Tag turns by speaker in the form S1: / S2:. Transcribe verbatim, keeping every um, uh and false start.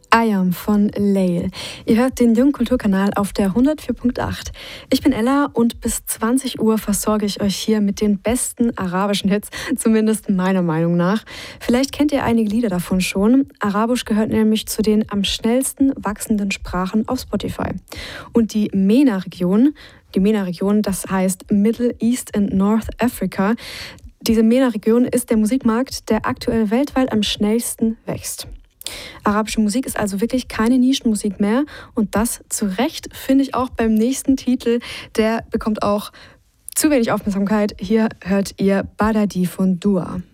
S1: I Am von Lail. Ihr hört den Jungkulturkanal auf der hundertvier Komma acht. Ich bin Ella und bis zwanzig Uhr versorge ich euch hier mit den besten arabischen Hits, zumindest meiner Meinung nach. Vielleicht kennt ihr einige Lieder davon schon. Arabisch gehört nämlich zu den am schnellsten wachsenden Sprachen auf Spotify. Und die MENA-Region, die MENA-Region, das heißt Middle East and North Africa, diese MENA-Region ist der Musikmarkt, der aktuell weltweit am schnellsten wächst. Arabische Musik ist also wirklich keine Nischenmusik mehr und das zu Recht, finde ich auch beim nächsten Titel. Der bekommt auch zu wenig Aufmerksamkeit. Hier hört ihr Badadi von Dua.